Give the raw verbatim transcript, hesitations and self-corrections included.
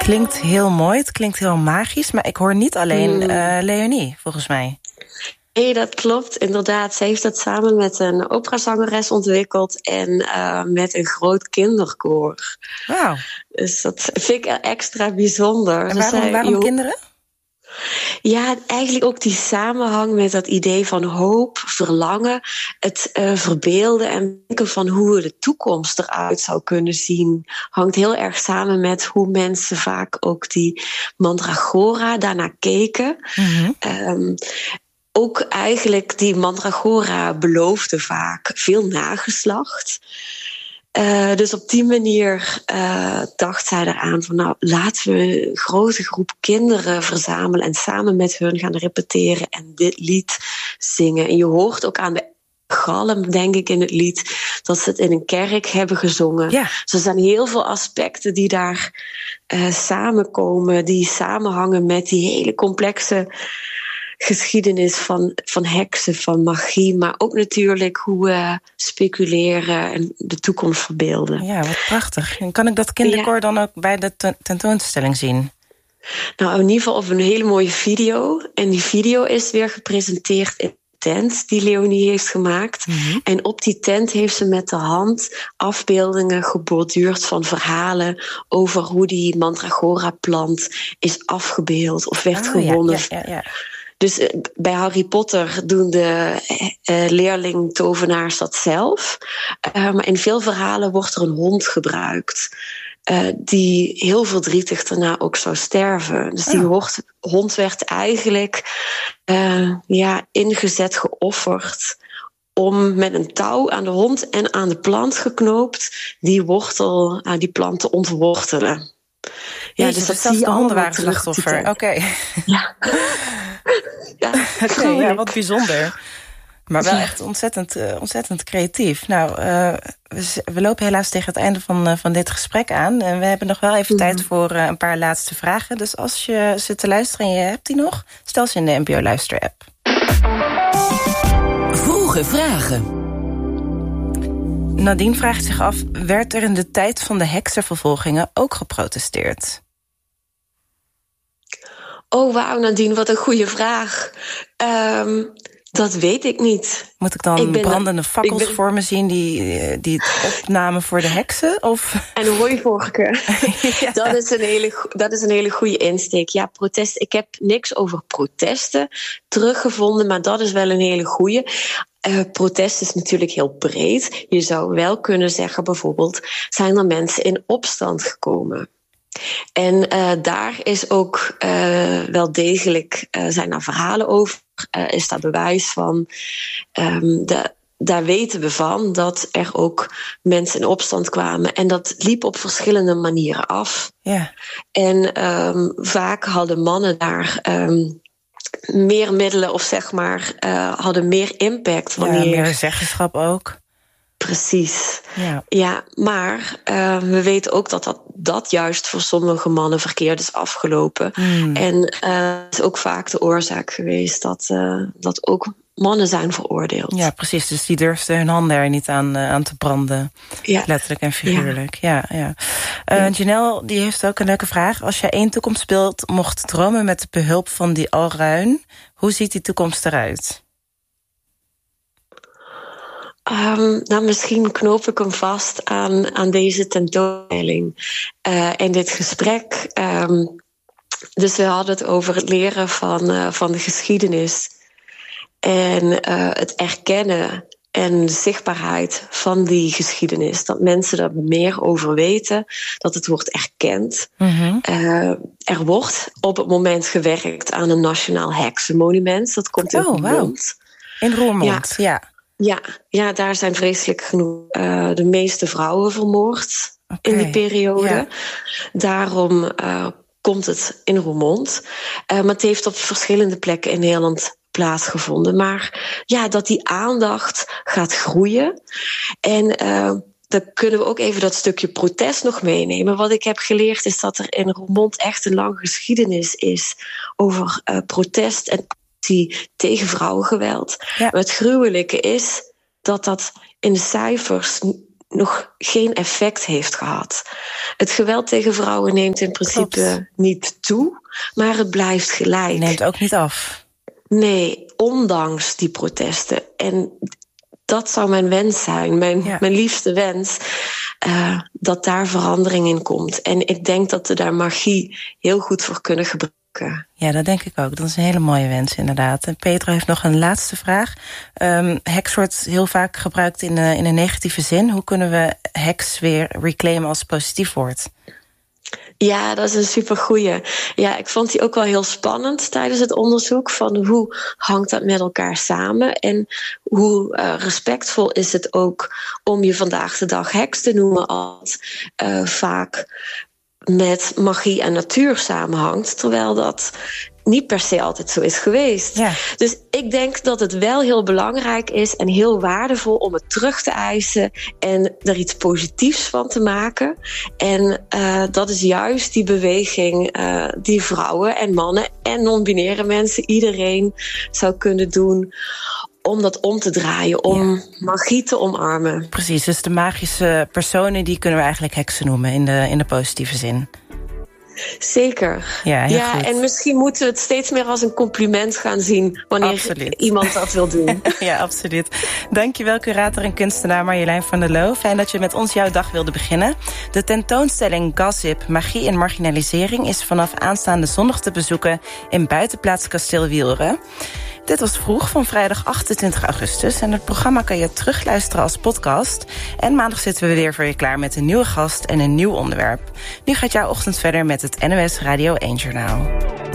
klinkt heel mooi, het klinkt heel magisch, maar ik hoor niet alleen mm. uh, Leonie, volgens mij. Nee, dat klopt, inderdaad. Zij heeft dat samen met een operazangeres ontwikkeld en uh, met een groot kinderkoor. Wauw. Dus dat vind ik extra bijzonder. En waarom, zij, waarom joh, kinderen? Ja, eigenlijk ook die samenhang met dat idee van hoop, verlangen, het uh, verbeelden en denken van hoe de toekomst eruit zou kunnen zien, hangt heel erg samen met hoe mensen vaak ook die mandragora daarnaar keken. Mm-hmm. Um, ook eigenlijk die mandragora beloofde vaak veel nageslacht. Uh, dus op die manier uh, dacht zij eraan van nou, laten we een grote groep kinderen verzamelen en samen met hun gaan repeteren en dit lied zingen. En je hoort ook aan de galm, denk ik, in het lied, dat ze het in een kerk hebben gezongen. Ja. Dus er zijn heel veel aspecten die daar uh, samenkomen, die samenhangen met die hele complexe geschiedenis van, van heksen, van magie, maar ook natuurlijk hoe we speculeren en de toekomst verbeelden. Ja, wat prachtig. En kan ik dat kinderkoor ja. dan ook bij de tentoonstelling zien? Nou, in ieder geval op een hele mooie video. En die video is weer gepresenteerd in de tent die Leonie heeft gemaakt. Mm-hmm. En op die tent heeft ze met de hand afbeeldingen geborduurd van verhalen over hoe die mandragora-plant is afgebeeld of werd oh, gewonnen. Ja, ja, ja, ja. Dus uh, bij Harry Potter doen de uh, leerling-tovenaars dat zelf. Uh, maar in veel verhalen wordt er een hond gebruikt. Uh, die heel verdrietig daarna ook zou sterven. Dus die oh. hond werd eigenlijk uh, ja, ingezet, geofferd, om met een touw aan de hond en aan de plant geknoopt die wortel, uh, die plant te ontwortelen. Ja, Jezus, dus dat zie je de honden waren slachtoffer. Oké. Okay. Ja. ja, okay, ja, wat bijzonder. Maar wel echt ontzettend, uh, ontzettend creatief. Nou, uh, we, we lopen helaas tegen het einde van, uh, van dit gesprek aan. En we hebben nog wel even mm-hmm. tijd voor uh, een paar laatste vragen. Dus als je zit te luisteren en je hebt die nog, stel ze in de N P O Luister-app. Vroege vragen. Nadine vraagt zich af, werd er in de tijd van de heksenvervolgingen ook geprotesteerd? Oh, wauw, Nadine, wat een goede vraag. Um, dat weet ik niet. Moet ik dan ik brandende fakkels ben... voor me zien die, die het opnamen voor de heksen? Of? En hooivorken. ja. dat, is een hele, dat is een hele goede insteek. Ja, protest. Ik heb niks over protesten teruggevonden, maar dat is wel een hele goede. Uh, protest is natuurlijk heel breed. Je zou wel kunnen zeggen, bijvoorbeeld, zijn er mensen in opstand gekomen? En uh, daar is ook uh, wel degelijk, uh, zijn daar verhalen over, uh, is daar bewijs van. Um, de, daar weten we van dat er ook mensen in opstand kwamen. En dat liep op verschillende manieren af. Yeah. En um, vaak hadden mannen daar Um, meer middelen of zeg maar uh, hadden meer impact. Wanneer... Ja, meer zeggenschap ook. Precies. Ja, ja maar uh, we weten ook dat, dat dat juist voor sommige mannen verkeerd is afgelopen. Mm. En uh, het is ook vaak de oorzaak geweest dat, uh, dat ook mannen zijn veroordeeld. Ja, precies. Dus die durfden hun handen er niet aan, uh, aan te branden. Ja. Letterlijk en figuurlijk. Ja. Ja, ja. Uh, ja. Janelle, die heeft ook een leuke vraag. Als je één toekomstbeeld mocht dromen met de behulp van die Alruin, hoe ziet die toekomst eruit? Um, nou, misschien knoop ik hem vast aan, aan deze tentoonstelling uh, in dit gesprek. Um, dus we hadden het over het leren van, uh, van de geschiedenis en uh, het erkennen en de zichtbaarheid van die geschiedenis. Dat mensen er meer over weten, dat het wordt erkend. Mm-hmm. Uh, er wordt op het moment gewerkt aan een nationaal heksenmonument. Dat komt in oh, Roermond. Wow. In Roermond, ja. ja. Ja, ja, daar zijn vreselijk genoeg uh, de meeste vrouwen vermoord okay. in die periode. Ja. Daarom uh, komt het in Roermond. Uh, maar het heeft op verschillende plekken in Nederland plaatsgevonden. Maar ja, dat die aandacht gaat groeien. En uh, dan kunnen we ook even dat stukje protest nog meenemen. Wat ik heb geleerd is dat er in Roermond echt een lange geschiedenis is over uh, protest en tegen vrouwengeweld. Ja. Maar het gruwelijke is dat dat in de cijfers nog geen effect heeft gehad. Het geweld tegen vrouwen neemt in principe Klopt. niet toe, maar het blijft gelijk. Neemt ook niet af. Nee, ondanks die protesten. En dat zou mijn wens zijn, mijn, ja. mijn liefste wens, uh, dat daar verandering in komt. En ik denk dat we daar magie heel goed voor kunnen gebruiken. Ja, dat denk ik ook. Dat is een hele mooie wens, inderdaad. En Petra heeft nog een laatste vraag. Um, heks wordt heel vaak gebruikt in, uh, in een negatieve zin. Hoe kunnen we heks weer reclaimen als positief woord? Ja, dat is een supergoeie. Ja, ik vond die ook wel heel spannend tijdens het onderzoek. Van hoe hangt dat met elkaar samen? En hoe uh, respectvol is het ook om je vandaag de dag heks te noemen, als uh, vaak met magie en natuur samenhangt, terwijl dat niet per se altijd zo is geweest. Ja. Dus ik denk dat het wel heel belangrijk is en heel waardevol om het terug te eisen en er iets positiefs van te maken. En uh, dat is juist die beweging uh, die vrouwen en mannen en non-binaire mensen, iedereen zou kunnen doen om dat om te draaien, om ja. magie te omarmen. Precies, dus de magische personen, die kunnen we eigenlijk heksen noemen in de, in de positieve zin. Zeker. Ja, ja goed. En misschien moeten we het steeds meer als een compliment gaan zien wanneer absoluut. iemand dat wil doen. Ja, absoluut. Dankjewel, curator en kunstenaar Marjolein van der Loo. Fijn dat je met ons jouw dag wilde beginnen. De tentoonstelling Gossip, Magie en Marginalisering is vanaf aanstaande zondag te bezoeken in Buitenplaats Kasteel Wielre. Dit was Vroeg van vrijdag achtentwintig augustus. En het programma kan je terugluisteren als podcast. En maandag zitten we weer voor je klaar met een nieuwe gast en een nieuw onderwerp. Nu gaat jouw ochtend verder met het N O S Radio één Journaal.